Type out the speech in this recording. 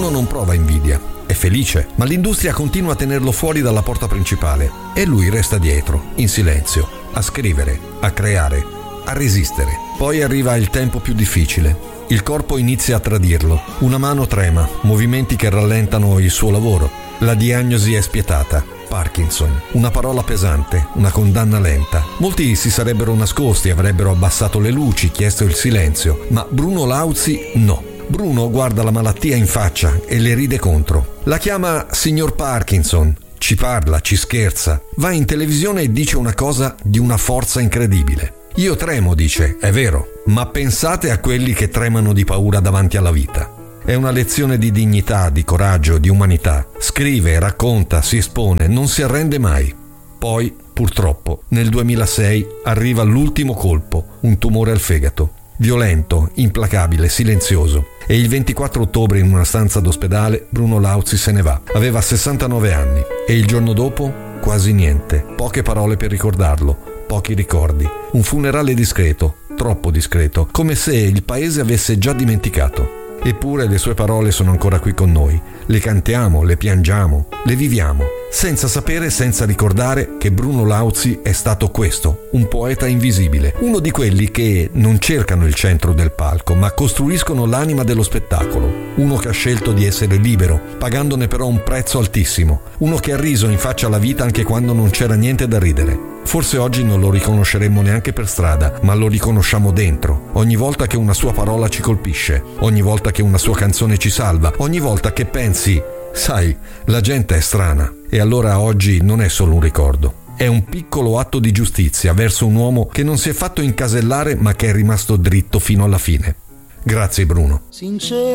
Bruno non prova invidia, è felice, ma l'industria continua a tenerlo fuori dalla porta principale e lui resta dietro, in silenzio, a scrivere, a creare, a resistere. Poi arriva il tempo più difficile. Il corpo inizia a tradirlo, una mano trema, movimenti che rallentano il suo lavoro. La diagnosi è spietata. Parkinson, una parola pesante, una condanna lenta. Molti si sarebbero nascosti, avrebbero abbassato le luci, chiesto il silenzio, ma Bruno Lauzi no. Bruno guarda la malattia in faccia e le ride contro. La chiama signor Parkinson, ci parla, ci scherza, va in televisione e dice una cosa di una forza incredibile. Io tremo, dice, è vero, ma pensate a quelli che tremano di paura davanti alla vita. È una lezione di dignità, di coraggio, di umanità. Scrive, racconta, si espone, non si arrende mai. Poi, purtroppo, nel 2006 arriva l'ultimo colpo, un tumore al fegato. Violento, implacabile, silenzioso. E il 24 ottobre in una stanza d'ospedale Bruno Lauzi se ne va. Aveva 69 anni e il giorno dopo quasi niente. Poche parole per ricordarlo, pochi ricordi. Un funerale discreto, troppo discreto, come se il paese avesse già dimenticato. Eppure le sue parole sono ancora qui con noi. Le cantiamo, le piangiamo, le viviamo, senza sapere, senza ricordare che Bruno Lauzi è stato questo, un poeta invisibile, uno di quelli che non cercano il centro del palco, ma costruiscono l'anima dello spettacolo, uno che ha scelto di essere libero, pagandone però un prezzo altissimo, uno che ha riso in faccia alla vita anche quando non c'era niente da ridere. Forse oggi non lo riconosceremmo neanche per strada, ma lo riconosciamo dentro, ogni volta che una sua parola ci colpisce, ogni volta che una sua canzone ci salva, ogni volta che pensi, sai, la gente è strana. E allora oggi non è solo un ricordo, è un piccolo atto di giustizia verso un uomo che non si è fatto incasellare ma che è rimasto dritto fino alla fine. Grazie Bruno.